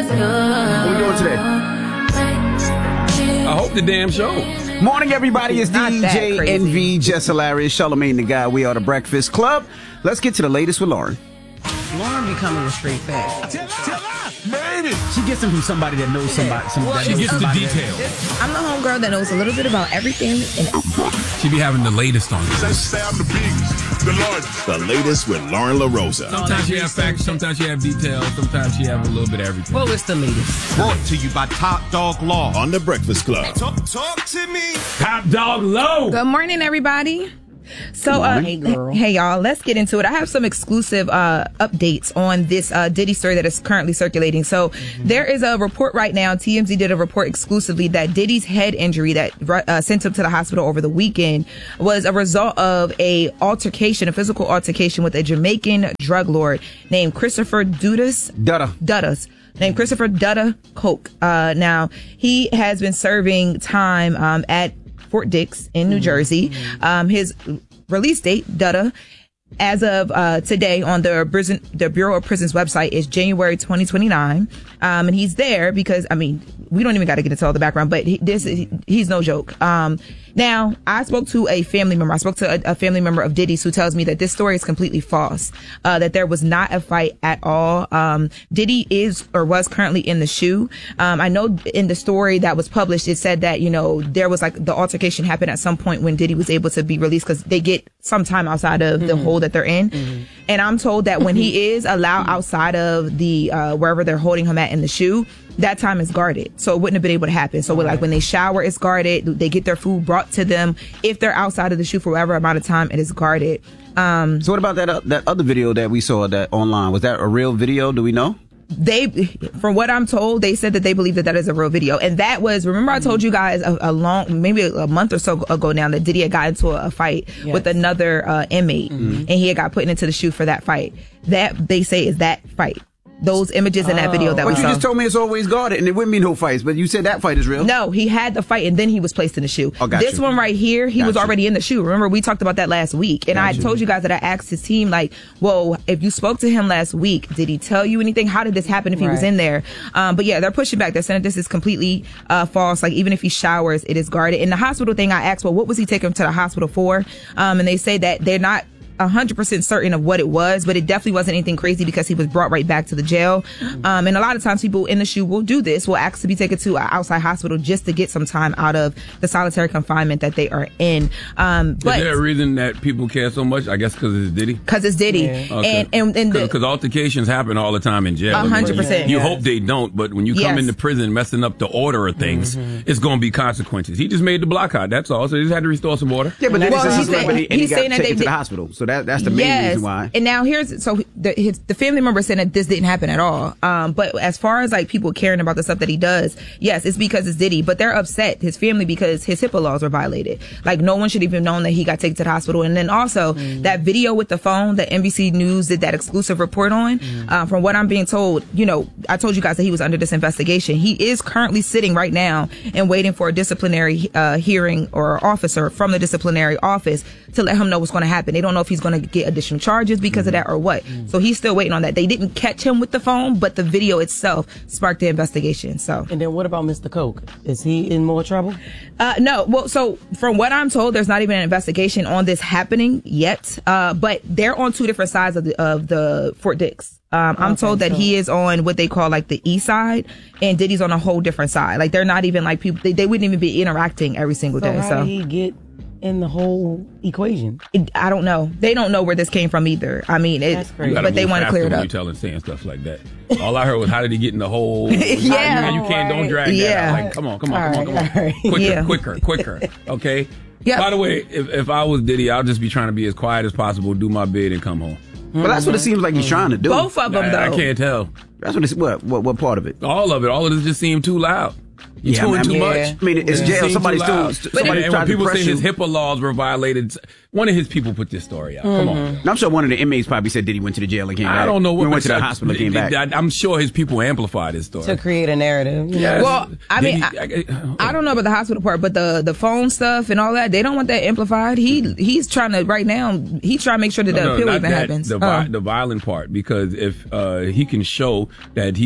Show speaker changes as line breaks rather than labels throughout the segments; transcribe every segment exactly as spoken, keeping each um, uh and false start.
What we doing today?
I hope the damn show.
Morning, everybody. It's D J Envy, Jess Hilarious, Charlamagne the Guy. We are the Breakfast Club. Let's get to the latest with Lauren.
Lauren becoming a straight fact.
Tell her, made it.
She gets them from somebody that knows somebody. somebody
She
that
gets
knows
the
somebody
details.
I'm the homegirl that knows a little bit about everything. And
She be having the latest on it.
Let's say I'm the biggest, the largest.
The latest with Lauren LaRosa.
Sometimes you have facts, sometimes you have details, sometimes you have a little bit of everything.
Well, it's the latest.
Brought to you by Top Dog Law.
On the Breakfast Club.
Talk, talk to me.
Top Dog Low.
good morning, everybody. So, uh,
Hey, girl.
hey, y'all, let's get into it. I have some exclusive uh, updates on this uh, Diddy story that is currently circulating. So, mm-hmm. there is a report right now. T M Z did a report exclusively that Diddy's head injury that uh, sent him to the hospital over the weekend was a result of a altercation, a physical altercation with a Jamaican drug lord named Christopher Dudas.
Dutta.
Duttas. Named Christopher Dutta Coke. Uh, now, he has been serving time um, at Fort Dix in New Jersey. Um, his release date, Dutta, as of uh, today on the prison, the Bureau of Prisons website is January twenty twenty-nine. Um, and he's there because, I mean, we don't even got to get into all the background, but he, this he, he's no joke. Um, now, I spoke to a family member. I spoke to a, a family member of Diddy's who tells me that this story is completely false, uh, that there was not a fight at all. Um, Diddy is or was currently in the shoe. Um, I know in the story that was published, it said that, you know, there was like the altercation happened at some point when Diddy was able to be released because they get some time outside of mm-hmm. the hole that they're in. Mm-hmm. And I'm told that when he is allowed outside of the, uh, wherever they're holding him at in the shoe, that time is guarded. So it wouldn't have been able to happen. So right. like when they shower, it's guarded. They get their food brought to them. If they're outside of the shoe for whatever amount of time, it is guarded. Um,
so what about that uh, that other video that we saw that online? Was that a real video? Do we know?
They, from what I'm told, they said that they believe that that is a real video. And that was, remember I told you guys a, a long, maybe a month or so ago now that Diddy had got into a, a fight yes. with another uh, inmate. Mm-hmm. And he had got put into the shoe for that fight. That, they say, is that fight. Those images in that video that
but
we
you
saw.
just told me it's always guarded and it wouldn't be no fights, but you said that fight is real.
No, he had the fight and then he was placed in the shoe.
Oh, got
this
you.
one right here, he
got
was
you.
already in the shoe. Remember, we talked about that last week. And got I you. told you guys that I asked his team, like, well, if you spoke to him last week, did he tell you anything? How did this happen if he right. was in there? Um, but yeah, they're pushing back. They're saying this is completely uh, false. Like, even if he showers, it is guarded. In the hospital thing, I asked, well, what was he taking him to the hospital for? Um, and they say that they're not one hundred percent certain of what it was, but it definitely wasn't anything crazy because he was brought right back to the jail. Mm-hmm. Um, and a lot of times people in the shoe will do this, will ask to be taken to an outside hospital just to get some time out of the solitary confinement that they are in. Um, but
is there a reason that people care so much? I guess because it's Diddy?
Because it's Diddy.
Yeah. Okay.
And, and, and
Because altercations happen all the time in jail.
one hundred percent.
You
Yes.
hope they don't, but when you come
Yes.
into prison messing up the order of things, mm-hmm. it's going to be consequences. He just made the block hot, that's all. So he just had to restore some order.
Yeah, but then
well,
well,
he's, saying,
and he, and
he's
he got
saying that
taken
they
to the
did,
hospital. So that that's the main
yes.
reason why.
And now here's so the, his, the family member said that this didn't happen at all. Um, but as far as like people caring about the stuff that he does, yes, it's because it's Diddy. But they're upset, his family, because his HIPAA laws were violated. Like no one should even known that he got taken to the hospital. And then also mm. that video with the phone that N B C News did that exclusive report on. Mm. Uh, from what I'm being told, you know, I told you guys that he was under this investigation. He is currently sitting right now and waiting for a disciplinary uh, hearing or officer from the disciplinary office to let him know what's going to happen. They don't know if he's going to get additional charges because mm-hmm. of that or what. Mm-hmm. So he's still waiting on that. They didn't catch him with the phone, but the video itself sparked the investigation. So.
And then what about Mister Coke? Is he in more trouble?
Uh, no. Well, so from what I'm told, there's not even an investigation on this happening yet. Uh, but they're on two different sides of the, of the Fort Dix. Um, I'm okay, told that so. he is on what they call like the east side and Diddy's on a whole different side. Like they're not even like people, they, they wouldn't even be interacting every single
so
day.
How
so
did he get in the whole equation?
It, I don't know. They don't know where this came from either. I mean, it, but they want to clear it up.
You telling saying stuff like that. All I heard was how did he get in the whole?
yeah,
you, you can't. Don't drag
yeah.
that out. Like, come on, come on, come on, come on.
Right.
Quicker,
yeah.
quicker, quicker. Okay.
Yep.
By the way, if, if I was Diddy, I'll just be trying to be as quiet as possible, do my bid, and come home.
Well, that's what it seems like he's trying to do.
Both of them, though.
I, I can't tell.
That's what it's what what what part of it?
All of it. All of it just seemed too loud. You're
yeah,
doing
I mean,
too
yeah.
much.
I mean, it's
yeah.
jail. Somebody still.
But
somebody
and
tried
when people
to
say his
you.
HIPAA laws were violated, one of his people put this story out.
Mm-hmm.
Come on.
I'm sure one of the inmates probably said, "Did he went to the jail and came back?"
I don't know what.
We went to the hospital and came back.
I'm sure his people amplified his story
to create a narrative. You know?
Yes.
Well, I mean, I,
I,
I don't know about the hospital part, but the the phone stuff and all that, they don't want that amplified. He he's trying to right now. He's trying to make sure that
no,
the
no,
appeal even
that,
happens.
The,
uh.
the violent part, because if uh, he can show that he's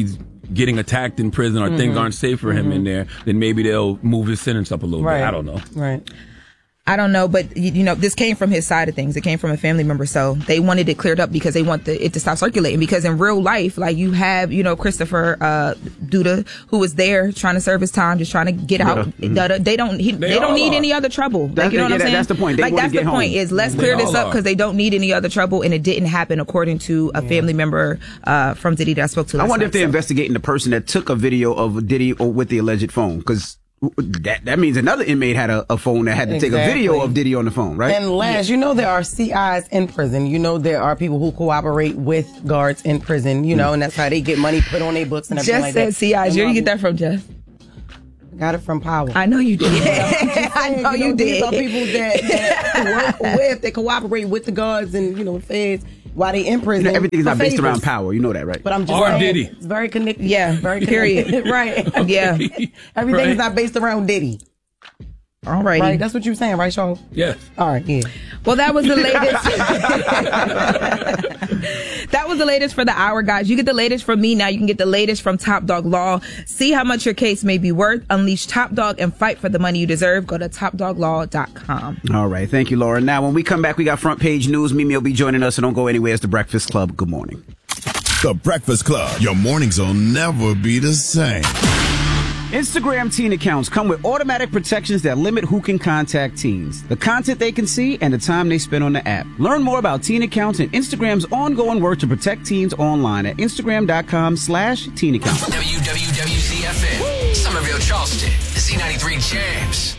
getting attacked in prison or mm-hmm. things aren't safe for him mm-hmm. in there, then maybe they'll move his sentence up a little
right.
bit. I don't know.
Right.
I don't know, but you know, this came from his side of things. It came from a family member, so they wanted it cleared up because they want the, it to stop circulating. Because in real life, like you have, you know, Christopher uh, Duda, who was there trying to serve his time, just trying to get out. Yeah. They don't, he, they, they don't need are. any other trouble.
That's
like, you know
the,
what
yeah,
I'm saying?
That's the point. They
like that's the point
home.
is let's
they
clear this up
are.
because they don't need any other trouble, and it didn't happen according to a yeah. family member uh, from Diddy that I spoke to. Last
I wonder
night,
if they're
so. investigating
the person that took a video of Diddy or with the alleged phone, because that that means another inmate had a, a phone that had to
exactly.
take a video of Diddy on the phone, right?
And last, you know, there are C Is in prison. You know, there are people who cooperate with guards in prison, you know, mm. and that's how they get money put on their books and everything
Jess
like
said
that.
C Is. Where you get that from, Jess?
Got it from Power.
I know you did. I know you,
you know,
did.
These are people that, that work with, that cooperate with the guards and, you know, the feds while they in prison.
You know, everything's not based
favors.
around power. You know that, right?
But I'm just
or
saying,
Diddy.
It's very connected.
Yeah,
very
period.
Connected. Right.
Yeah.
Everything
right.
is not based around Diddy.
All righty.
Right, that's what you're saying, right, Sean?
Yes.
All right, yeah.
Well, that was the latest. That was the latest for the hour, guys. You get the latest from me now. You can get the latest from Top Dog Law. See how much your case may be worth. Unleash Top Dog and fight for the money you deserve. Go to top dog law dot com.
All right. Thank you, Laura. Now, when we come back, we got front page news. Mimi will be joining us, so don't go anywhere. It's The Breakfast Club. Good morning.
The Breakfast Club. Your mornings will never be the same.
Instagram teen accounts come with automatic protections that limit who can contact teens, the content they can see, and the time they spend on the app. Learn more about teen accounts and Instagram's ongoing work to protect teens online at instagram.com slash teen accounts.
W W W Z F M, Somerville, Charleston, Z ninety-three Jams.